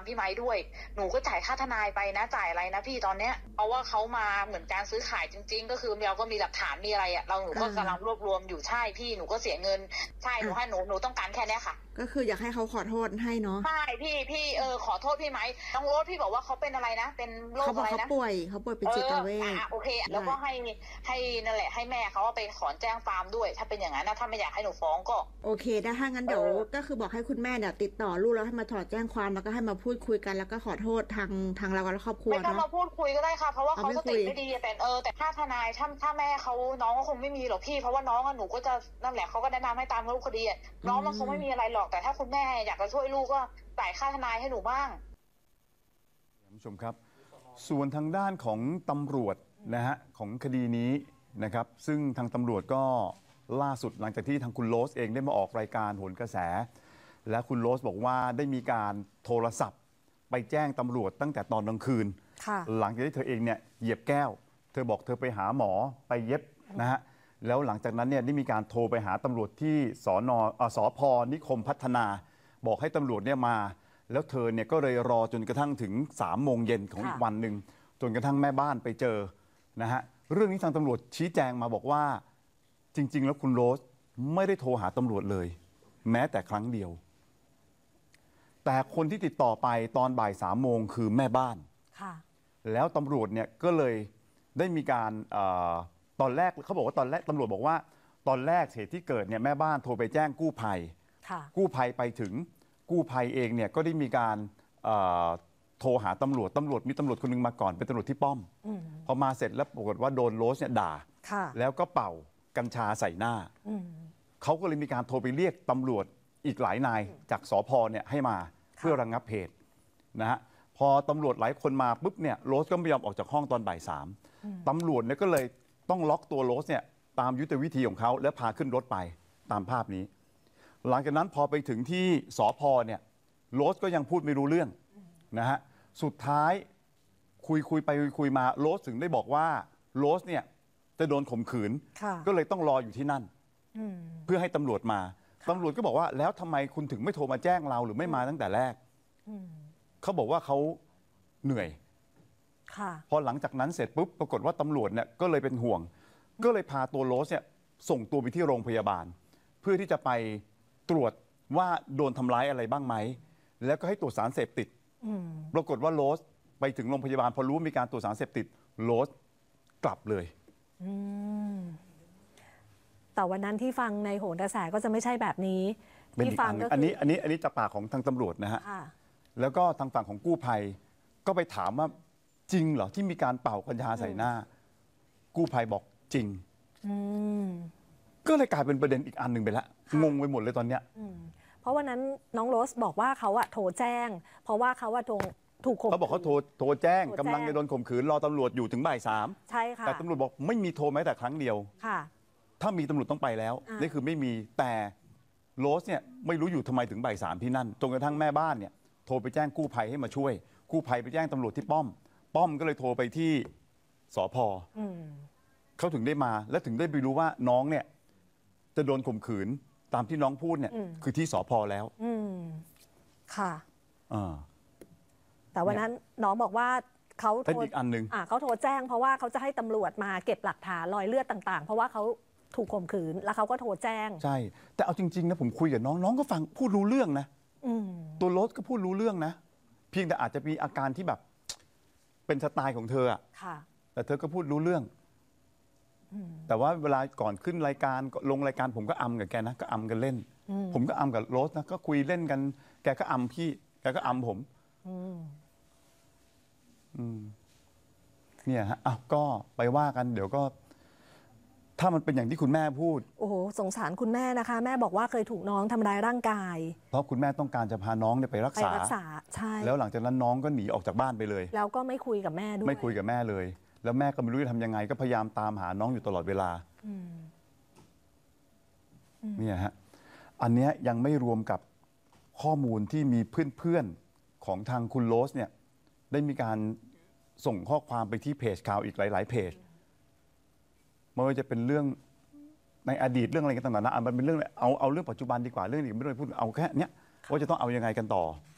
พี่ไม้ด้วยหนูก็จ่ายค่าทนายไปนะจ่ายอะไรนะพี่ตอนเนี้ยเพราะว่าเขามาเหมือนการซื้อขายจริงๆก็คือเราก็มีหลักฐานมีอะไรอะหนูก็กำลังรวบรวมอยู่ใช่พี่หนูก็เสียเงินใช่หนูต้องการแค่นี้ค่ะก็คืออยากให้เขาขอโทษให้เนาะใช่พี่ขอโทษพี่ไหมน้องโรสพี่บอกว่าเขาเป็นอะไรนะเป็นโรคอะไรนะเขาป่วยเป็นจิตเวชโอเคแล้วก็ให้นั่นแหละให้แม่เขาไปถอนแจ้งความด้วยถ้าเป็นอย่างนั้นนะถ้าไม่อยากให้หนูฟ้องก็โอเคได้ถ้างั้นเดี๋ยวก็คือบอกให้คุณแม่เนี่ยติดต่อลูกแล้วให้มาถอนแจ้งความแล้วก็ให้มาพูดคุยกันแล้วก็ขอโทษทางเราและครอบครัวไม่ต้องมาพูดคุยก็ได้ค่ะเพราะว่าเขาสติไม่ดีแต่ถ้าทนายถ้าแม่เขาน้องก็คงไม่มีหรอกพี่เพราะว่าน้องหนูก็จะนั่นแหละเขาก็แนะนำให้ตามรูปคดีน้องมันคงไม่มีอะไรหรอกแต่ถ้าคุณแม่อยากจะช่วยลูกก็จ่ายค่าทนายให้หนูบ้างท่านผู้ชมครับส่วนทางด้านของตำรวจนะฮะของคดีนี้นะครับซึ่งทางตำรวจก็ล่าสุดหลังจากที่ทางคุณโรสเองได้มาออกรายการโหนกระแสและคุณโรสบอกว่าได้มีการโทรศัพท์ไปแจ้งตำรวจตั้งแต่ตอนกลางคืนหลังจากที่เธอเองเนี่ยเหยียบแก้วเธอบอกเธอไปหาหมอไปเย็บนะฮะแล้วหลังจากนั้นเนี่ยได้มีการโทรไปหาตำรวจที่สพนิคมพัฒนาบอกให้ตำรวจเนี่ยมาแล้วเธอเนี่ยก็เลยรอจนกระทั่งถึง3 โมงเย็นของอีกวันหนึ่งจนกระทั่งแม่บ้านไปเจอนะฮะเรื่องนี้ทางตำรวจชี้แจงมาบอกว่าจริงๆแล้วคุณโรสไม่ได้โทรหาตำรวจเลยแม้แต่ครั้งเดียวแต่คนที่ติดต่อไปตอนบ่าย3 โมงคือแม่บ้านแล้วตำรวจเนี่ยก็เลยได้มีการตอนแรกเขาบอกว่าตอนแรกตำรวจบอกว่าตอนแรกเหตุที่เกิดเนี่ยแม่บ้านโทรไปแจ้งกู้ภัยไปถึงกู้ภัยเองเนี่ยก็ได้มีการโทรหาตำรวจมีตำรวจคนนึงมาก่อนเป็นตำรวจที่ป้อมพอมาเสร็จแล้วปรากฏว่าโดนโรสเนี่ยด่าแล้วก็เป่ากัญชาใส่หน้าเขาก็เลยมีการโทรไปเรียกตำรวจอีกหลายนายจากสพเนี่ยให้มาเพื่อระงับเหตุนะฮะพอตำรวจหลายคนมาปุ๊บเนี่ยโรสก็ไม่ยอมออกจากห้องตอนบ่าย3ตำรวจเนี่ยก็เลยต้องล็อกตัวโรสเนี่ยตามยุทธวิธีของเขาแล้วพาขึ้นรถไปตามภาพนี้หลังจากนั้นพอไปถึงที่สพเนี่ยโรสก็ยังพูดไม่รู้เรื่องนะฮะสุดท้ายคุยไปคุยมาโรสถึงได้บอกว่าโรสเนี่ยจะโดนข่มขืนก็เลยต้องรออยู่ที่นั่นเพื่อให้ตำรวจมาตำรวจก็บอกว่าแล้วทำไมคุณถึงไม่โทรมาแจ้งเราหรือไม่มาตั้งแต่แรกเขาบอกว่าเขาเหนื่อยพอหลังจากนั้นเสร็จปุ๊บปรากฏว่าตำรวจเนี่ยก็เลยเป็นห่วงก็เลยพาตัวโรสเนี่ยส่งตัวไปที่โรงพยาบาลเพื่อที่จะไปตรวจว่าโดนทำร้ายอะไรบ้างไหมแล้วก็ให้ตรวจสารเสพติดปรากฏว่าโรสไปถึงโรงพยาบาลพอรู้ว่ามีการตรวจสารเสพติดโรสกลับเลยแต่วันนั้นที่ฟังในโหนกระแสก็จะไม่ใช่แบบนี้ที่ฟังก็อันนี้จากปากของทางตำรวจนะฮะแล้วก็ทางฝั่งของกู้ภัยก็ไปถามว่าจริงเหรอที่มีการเป่ากัญชาใส่หน้ากู้ภัยบอกจริงก็เลยกลายเป็นประเด็นอีกอันหนึ่งไปแล้วงงไปหมดเลยตอนเนี้ยเพราะวันนั้นน้องโรสบอกว่าเขาโทรแจ้งเพราะว่าเขาถูกข่มขืนเขาบอกเขาโทรแจ้งกำลังจะโดนข่มขืนรอตำรวจอยู่ถึงบ่าย3 ใช่ค่ะแต่ตำรวจบอกไม่มีโทรแม้แต่ครั้งเดียวค่ะถ้ามีตำรวจต้องไปแล้วนี่คือไม่มีแต่โรสเนี่ยไม่รู้อยู่ทำไมถึงบ่าย3ที่นั่นจนกระทั่งแม่บ้านเนี่ยโทรไปแจ้งกู้ภัยให้มาช่วยกู้ภัยไปแจ้งตำรวจที่ป้อมก็เลยโทรไปที่สพเขาถึงได้มาและถึงได้ไปรู้ว่าน้องเนี่ยจะโดนข่มขืนตามที่น้องพูดเนี่ยคือที่สพแล้วค่ะแต่วันนั้นน้องบอกว่าเขาโทรอีกอันหนึ่งเขาโทรแจ้งเพราะว่าเขาจะให้ตำรวจมาเก็บหลักฐานรอยเลือดต่างๆเพราะว่าเขาถูกข่มขืนแล้วเขาก็โทรแจ้งใช่แต่เอาจริงๆนะผมคุยกับน้องก็ฟังพูดรู้เรื่องนะตัวโรสก็พูดรู้เรื่องนะเพียงแต่อาจจะมีอาการที่แบบเป็นสไตล์ของเธอแต่เธอก็พูดรู้เรื่องแต่ว่าเวลาก่อนขึ้นรายการลงรายการผมก็อำกับแกนะก็อำกันเล่นผมก็อำกับโรสนะก็คุยเล่นกันแกก็อำพี่แกก็อำผมเนี่ยฮะก็ไปว่ากันเดี๋ยวก็ถ้ามันเป็นอย่างที่คุณแม่พูดโอ้โหสงสารคุณแม่นะคะแม่บอกว่าเคยถูกน้องทำร้ายร่างกายเพราะคุณแม่ต้องการจะพาน้องเนี่ยไปรักษาใช่แล้วหลังจากนั้นน้องก็หนีออกจากบ้านไปเลยแล้วก็ไม่คุยกับแม่ด้วยไม่คุยกับแม่เลยแล้วแม่ก็ไม่รู้จะทำยังไงก็พยายามตามหาน้องอยู่ตลอดเวลาเนี่ยฮะอันเนี้ยยังไม่รวมกับข้อมูลที่มีเพื่อนๆของทางคุณโรสเนี่ยได้มีการส่งข้อความไปที่เพจข่าวอีกหลายๆเพจไม่ว่าจะเป็นเรื่องในอดีตเรื่องอะไรกันต่างๆนะมันเป็นเรื่องเอาเรื่องปัจจุบันดีกว่าเรื่องนี้ไม่ต้องพูดเอาแค่เนี้ยว่าจะต้องเอายังไงกันต่อ